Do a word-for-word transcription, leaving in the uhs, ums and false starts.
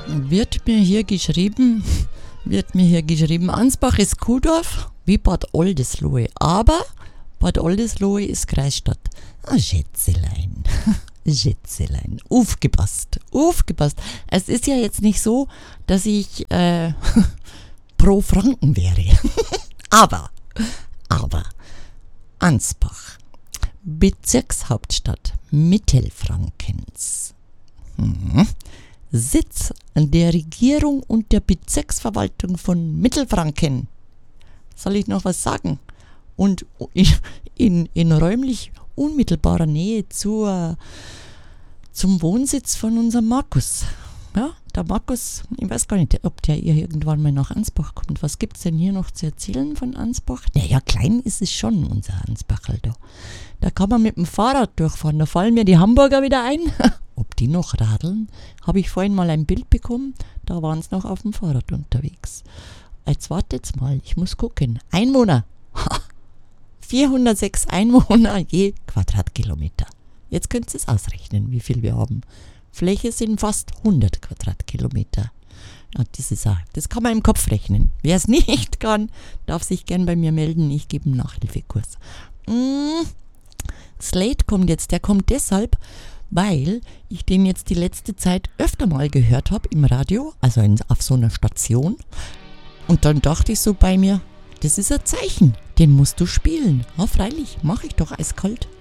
Wird mir hier geschrieben, wird mir hier geschrieben, Ansbach ist Kuhdorf wie Bad Oldesloe, aber Bad Oldesloe ist Kreisstadt. Ah, Schätzelein, Schätzelein, aufgepasst, aufgepasst. Es ist ja jetzt nicht so, dass ich äh, pro Franken wäre, aber, aber, Ansbach, Bezirkshauptstadt Mittelfrankens. Hm. Sitz der Regierung und der Bezirksverwaltung von Mittelfranken. Soll ich noch was sagen? Und in, in räumlich unmittelbarer Nähe zur, zum Wohnsitz von unserem Markus. Ja, der Markus, ich weiß gar nicht, ob der irgendwann mal nach Ansbach kommt. Was gibt es denn hier noch zu erzählen von Ansbach? Naja, klein ist es schon, unser Ansbachel da. Da kann man mit dem Fahrrad durchfahren. Da fallen mir die Hamburger wieder ein. Ob die noch radeln? Habe ich vorhin mal ein Bild bekommen. Da waren sie noch auf dem Fahrrad unterwegs. Jetzt wartet's mal, ich muss gucken. Einwohner. vierhundertsechs Einwohner je Quadratkilometer. Jetzt könnt ihr es ausrechnen, wie viel wir haben. Fläche sind fast hundert Quadratkilometer. Ja, das, ist auch, das kann man im Kopf rechnen. Wer es nicht kann, darf sich gern bei mir melden. Ich gebe einen Nachhilfekurs. Mm, Slate kommt jetzt. Der kommt deshalb, weil ich den jetzt die letzte Zeit öfter mal gehört habe im Radio, also in, auf so einer Station. Und dann dachte ich so bei mir, das ist ein Zeichen, den musst du spielen. Ja, freilich, mache ich doch eiskalt.